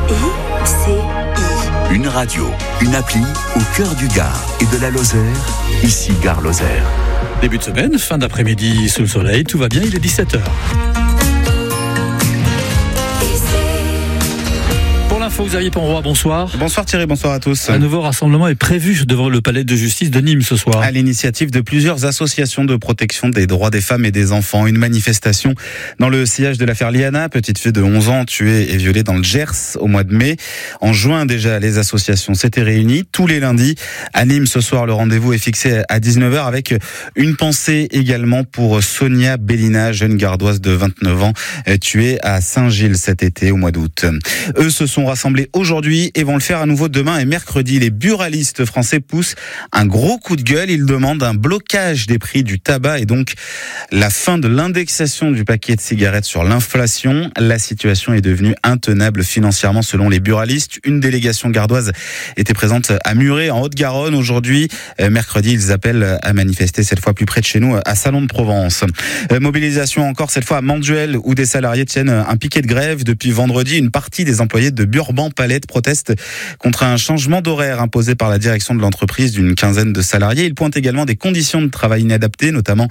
RCI. Une radio, une appli au cœur du Gard et de la Lozère, ici Gare Lozère. Début de semaine, fin d'après-midi sous le soleil, tout va bien, il est 17h. Pour l'info, Xavier Ponroy, bonsoir. Bonsoir Thierry, bonsoir à tous. Un nouveau rassemblement est prévu devant le palais de justice de Nîmes ce soir. À l'initiative de plusieurs associations de protection des droits des femmes et des enfants, une manifestation dans le sillage de l'affaire Liana, petite fille de 11 ans tuée et violée dans le Gers au mois de mai. En juin déjà, les associations s'étaient réunies tous les lundis. À Nîmes ce soir, le rendez-vous est fixé à 19h avec une pensée également pour Sonia Bellina, jeune gardoise de 29 ans, tuée à Saint-Gilles cet été au mois d'août. Eux se sont rassemblés aujourd'hui et vont le faire à nouveau demain et mercredi. Les buralistes français poussent un gros coup de gueule. Ils demandent un blocage des prix du tabac et donc la fin de l'indexation du paquet de cigarettes sur l'inflation. La situation est devenue intenable financièrement selon les buralistes. Une délégation gardoise était présente à Muret en Haute-Garonne. Aujourd'hui, mercredi, ils appellent à manifester cette fois plus près de chez nous à Salon de Provence. Mobilisation encore cette fois à Manduel où des salariés tiennent un piquet de grève. Depuis vendredi, une partie des employés de Burban Palette proteste contre un changement d'horaire imposé par la direction de l'entreprise d'une quinzaine de salariés. Ils pointent également des conditions de travail inadaptées, notamment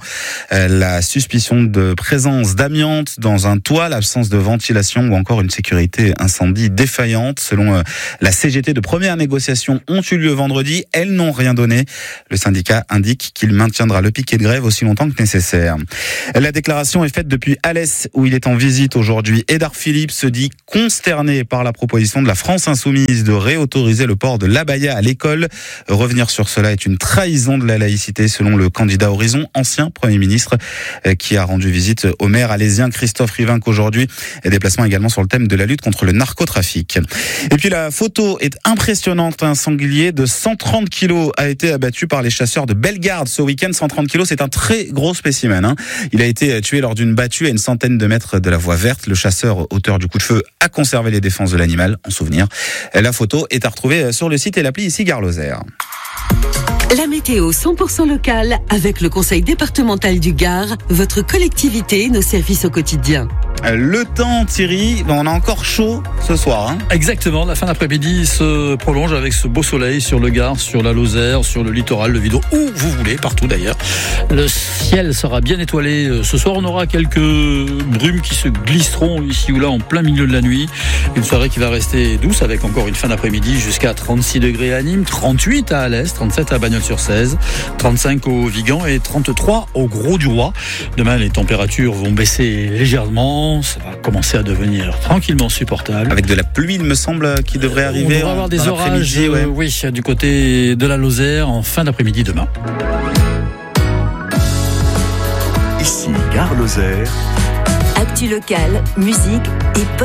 la suspicion de présence d'amiante dans un toit, l'absence de ventilation ou encore une sécurité incendie défaillante. Selon la CGT, de premières négociations ont eu lieu vendredi. Elles n'ont rien donné. Le syndicat indique qu'il maintiendra le piquet de grève aussi longtemps que nécessaire. La déclaration est faite depuis Alès où il est en visite aujourd'hui. Édard Philippe se dit consterné par la proposition de la France Insoumise de réautoriser le port de l'abaya à l'école. Revenir sur cela est une trahison de la laïcité selon le candidat Horizon, ancien Premier ministre, qui a rendu visite au maire alésien Christophe Rivinc aujourd'hui. Déplacement également sur le thème de la lutte contre le narcotrafic. Et puis la photo est impressionnante. Un sanglier de 130 kilos a été abattu par les chasseurs de Bellegarde ce week-end. 130 kilos, c'est un très gros spécimen. Il a été tué lors d'une battue à une centaine de mètres de la voie verte. Le chasseur, auteur du coup de feu, a conservé les défenses de l'animal en souvenir. La photo est à retrouver sur le site et l'appli ici Gare Lozère. La météo 100% locale avec le Conseil départemental du Gard, votre collectivité, nos services au quotidien. Le temps, Thierry, on a encore chaud ce soir. Exactement, la fin d'après-midi se prolonge avec ce beau soleil sur le Gard, sur la Lozère, sur le littoral, le Vidau, où vous voulez, partout d'ailleurs. Le ciel sera bien étoilé. Ce soir, on aura quelques brumes qui se glisseront ici ou là en plein milieu de la nuit. Une soirée qui va rester douce avec encore une fin d'après-midi jusqu'à 36 degrés à Nîmes, 38 à Alès, 37 à Bagnols-sur-Cèze, 35 au Vigan et 33 au Grau-du-Roi. Demain, les températures vont baisser légèrement. Ça va commencer à devenir tranquillement supportable. Avec de la pluie, il me semble, qui devrait arriver. On va avoir des orages, oui, du côté de la Lozère en fin d'après-midi demain. Ici Gare Lozère. Actu locale, musique et